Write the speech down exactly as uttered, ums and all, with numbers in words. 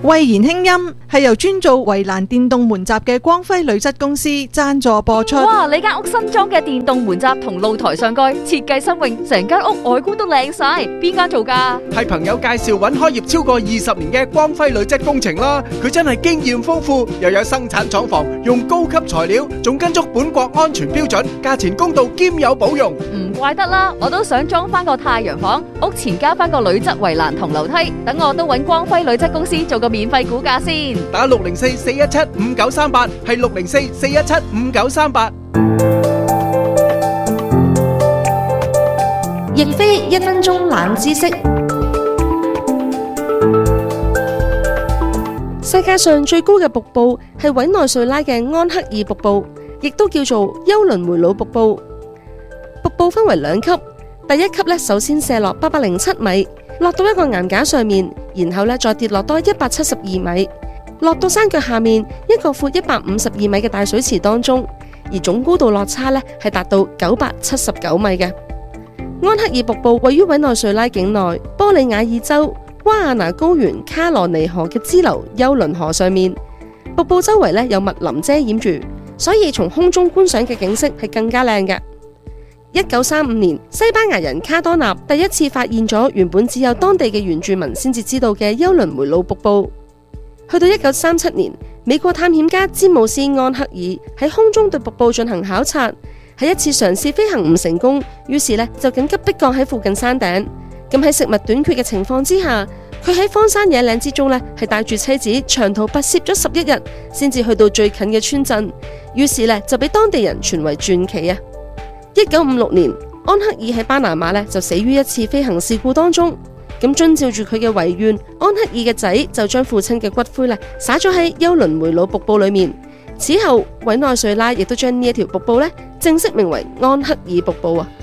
慧言輕音係由專做圍欄電動門閘嘅光輝鋁質公司贊助播出。 哇！你間屋新裝嘅電動門閘同露台上蓋設計新穎，成間屋外觀都靚晒。邊間做㗎？ 係朋友介紹揾開業超過二十年嘅光輝鋁質工程啦。佢真係經驗豐富，又有生產廠房，用高級材料，仲跟足本國安全標準，價錢公道兼有保用。 唔怪得啦，我都想裝翻個太陽房，屋前加翻個鋁質圍欄同樓梯，等我都揾光輝鋁質公司做個免費估價先。 打六零四四一七五九三八，係六零四四一七五九三八。 亦非一分鐘冷知識。世界上最高嘅瀑布係委內瑞拉嘅安克爾瀑布，亦都叫做休倫梅魯瀑布。瀑布分為兩級，第一級咧首先射落八百零七米，落到一個岩架上面，然後咧再跌落多一百七十二米，落到山腳下面一個闊一百五十二米嘅大水池當中，而總高度落差咧係達到九百七十九米嘅。安克爾瀑布位於委內瑞拉境內波里亞爾州瓦亞拿高原卡羅尼河嘅支流休倫河上面，瀑布周圍咧有密林遮掩住，所以從空中觀賞嘅景色係更加靚嘅。一九三五年，西班牙人卡多納第一次發現咗原本只有當地嘅原住民先至知道嘅休倫梅魯瀑布。去到一九三七年，美國探險家詹姆斯安克爾喺空中對瀑布進行考察，喺一次嘗試飛行唔成功，於是呢就緊急迫降喺附近山頂。咁喺食物短缺嘅情況之下，佢喺荒山野嶺之中呢係帶住妻子長途跋涉咗十一日，先至去到最近嘅村鎮。於是呢就俾當地人傳為傳奇啊！一九五六年，安克爾喺巴拿馬呢就死於一次飛行事故當中。咁遵照住佢嘅遺願，安克爾嘅仔就將父親嘅骨灰呢灑咗喺休倫梅魯瀑布裏面。此後，委內瑞拉亦都將呢一條瀑布呢正式名為安克爾瀑布啊！